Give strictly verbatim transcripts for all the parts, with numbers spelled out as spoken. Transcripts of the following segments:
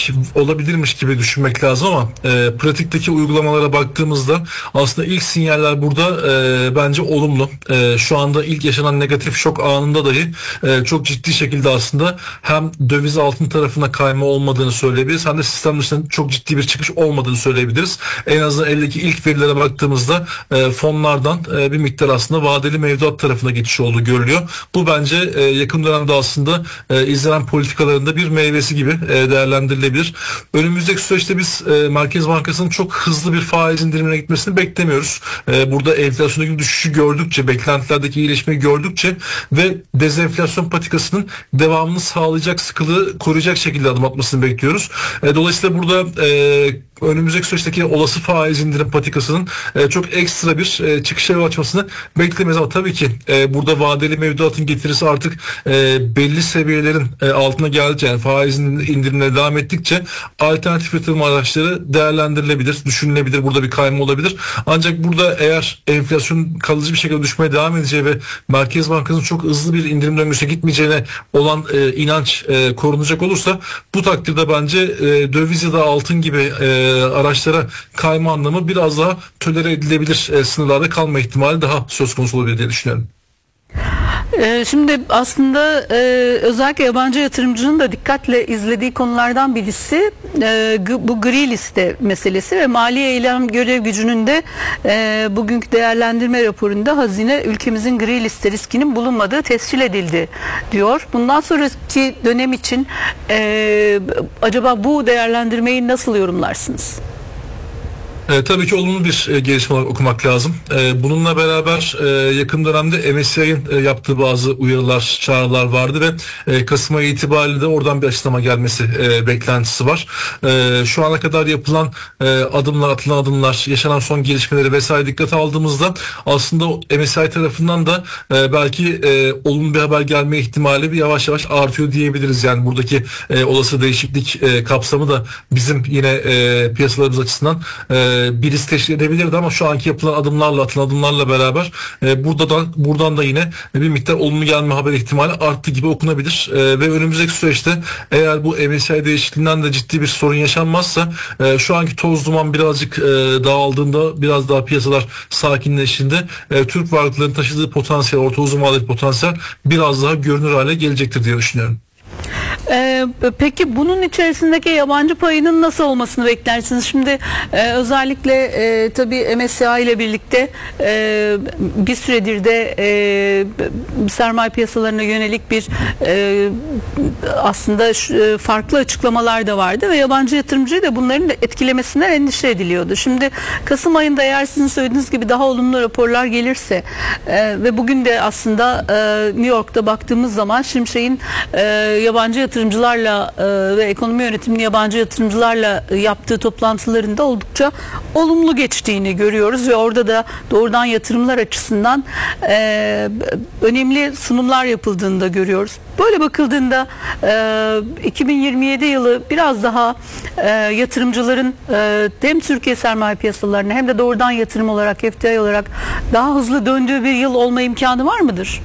olabilirmiş olabilirmiş gibi düşünmek lazım ama e, pratikteki uygulamalara baktığımızda aslında ilk sinyaller burada e, bence olumlu. E, şu anda ilk yaşanan negatif şok anında dahi e, çok ciddi şekilde aslında hem döviz altın tarafına kayma olmadığını söyleyebiliriz hem de sistem dışında çok ciddi bir çıkış olmadığını söyleyebiliriz. En azından eldeki ilk verilere baktığımızda e, fonlardan e, bir miktar aslında vadeli mevduat tarafına geçiş olduğu görülüyor. Bu bence e, yakın dönemde aslında e, izlenen politikalarında bir meyvesi gibi e, değerlendirilebilir. Önümüzdeki süreçte biz e, Merkez Bankası'nın çok hızlı bir faiz indirimine gitmesini beklemiyoruz. E, burada enflasyondaki düşüşü gördükçe, beklentilerdeki iyileşmeyi gördükçe ve dezenflasyon patikasının devamını sağlayacak, sıkılığı koruyacak şekilde adım atmasını bekliyoruz. E, dolayısıyla burada e, önümüzdeki süreçteki olası faiz indirim patikasının e, çok ekstra bir e, çıkışa yol açmasını beklemeyiz ama tabii ki e, burada vadeli mevduatın getirisi artık e, belli seviyelerin e, altına geldikçe, yani faiz indirimine devam ettikçe alternatif yatırım araçları değerlendirilebilir, düşünülebilir. Burada bir kayma olabilir. Ancak burada eğer enflasyon kalıcı bir şekilde düşmeye devam edeceği ve Merkez Bankası'nın çok hızlı bir indirim döngüsüne gitmeyeceğine olan e, inanç e, korunacak olursa bu takdirde bence e, döviz ya da altın gibi e, araçlara kayma anlamı biraz daha tolere edilebilir e, sınırlarda kalma ihtimali daha söz konusu olabilir diye düşünüyorum. Şimdi aslında özellikle yabancı yatırımcının da dikkatle izlediği konulardan birisi bu gri liste meselesi ve mali eylem görev gücünün de bugünkü değerlendirme raporunda hazine ülkemizin gri liste riskinin bulunmadığı tescil edildi diyor. Bundan sonraki dönem için acaba bu değerlendirmeyi nasıl yorumlarsınız? E, tabii ki olumlu bir e, gelişme olarak okumak lazım. E, bununla beraber e, yakın dönemde M S I'nin e, yaptığı bazı uyarılar, çağrılar vardı ve e, Kasım ayı itibariyle de oradan bir açıklama gelmesi e, beklentisi var. E, şu ana kadar yapılan e, adımlar, atılan adımlar, yaşanan son gelişmeleri vesaire dikkate aldığımızda aslında M S I tarafından da e, belki e, olumlu bir haber gelme ihtimali bir yavaş yavaş artıyor diyebiliriz. Yani buradaki e, olası değişiklik e, kapsamı da bizim yine e, piyasalarımız açısından e, bir risk teşkil edebilirdi ama şu anki yapılan adımlarla, atılan adımlarla beraber e, burada da buradan da yine bir miktar olumlu gelme haber ihtimali arttı gibi okunabilir. E, ve önümüzdeki süreçte eğer bu M S I değişikliğinden de ciddi bir sorun yaşanmazsa e, şu anki toz duman birazcık e, dağıldığında, biraz daha piyasalar sakinleştiğinde e, Türk varlıklarının taşıdığı potansiyel, orta uzun vadeli potansiyel biraz daha görünür hale gelecektir diye düşünüyorum. Ee, peki bunun içerisindeki yabancı payının nasıl olmasını beklersiniz? Şimdi e, özellikle e, tabii M S I ile birlikte e, bir süredir de e, sermaye piyasalarına yönelik bir e, aslında şu, farklı açıklamalar da vardı ve yabancı yatırımcıyı da bunların da etkilemesinden endişe ediliyordu. Şimdi Kasım ayında eğer sizin söylediğiniz gibi daha olumlu raporlar gelirse e, ve bugün de aslında e, New York'ta baktığımız zaman Şimşek'in e, yabancı yatırımcılarla e, ve ekonomi yönetimli yabancı yatırımcılarla yaptığı toplantılarında oldukça olumlu geçtiğini görüyoruz ve orada da doğrudan yatırımlar açısından e, önemli sunumlar yapıldığını da görüyoruz. Böyle bakıldığında e, iki bin yirmi yedi yılı biraz daha e, yatırımcıların e, hem Türkiye sermaye piyasalarına hem de doğrudan yatırım olarak, F D I olarak daha hızlı döndüğü bir yıl olma imkanı var mıdır?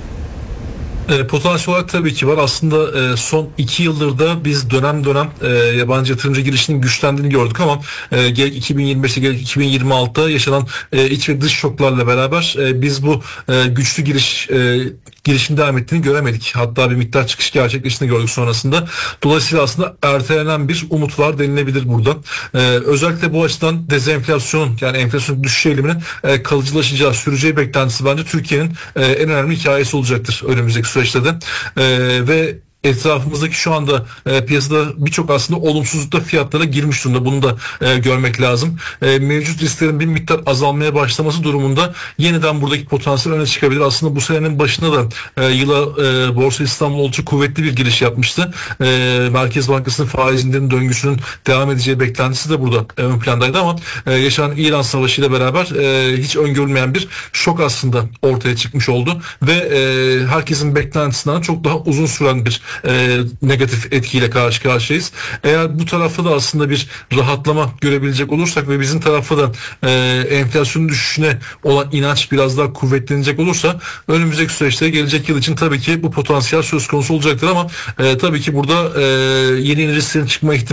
E, potansiyel olarak tabii ki var. Aslında e, son iki yıldır da biz dönem dönem e, yabancı yatırımcı girişinin güçlendiğini gördük ama e, gerek iki bin yirmi beşte gerek iki bin yirmi altıda yaşanan e, iç ve dış şoklarla beraber e, biz bu e, güçlü giriş e, girişin devam ettiğini göremedik. Hatta bir miktar çıkış gerçekleştiğini gördük sonrasında. Dolayısıyla aslında ertelenen bir umut var denilebilir burada. E, özellikle bu açıdan dezenflasyonun, yani enflasyon düşüş eğiliminin e, kalıcılaşacağı, süreceği beklentisi bence Türkiye'nin e, en önemli hikayesi olacaktır önümüzdeki süreçte de. E, ve etrafımızdaki şu anda e, piyasada birçok aslında olumsuzlukta fiyatlara girmiş durumda. Bunu da e, görmek lazım. E, mevcut risklerin bir miktar azalmaya başlaması durumunda yeniden buradaki potansiyel öne çıkabilir. Aslında bu senenin başında da e, yıla e, Borsa İstanbul oldukça kuvvetli bir giriş yapmıştı. E, Merkez Bankası'nın faiz indirim döngüsünün devam edeceği beklentisi de burada e, ön plandaydı ama e, yaşanan İran Savaşı ile beraber e, hiç öngörülmeyen bir şok aslında ortaya çıkmış oldu ve e, herkesin beklentisinden çok daha uzun süren bir E, negatif etkiyle karşı karşıyayız. Eğer bu tarafta da aslında bir rahatlama görebilecek olursak ve bizim tarafta da e, enflasyonun düşüşüne olan inanç biraz daha kuvvetlenecek olursa önümüzdeki süreçte gelecek yıl için tabii ki bu potansiyel söz konusu olacaktır ama e, tabii ki burada e, yeni risklerin çıkma ihtimali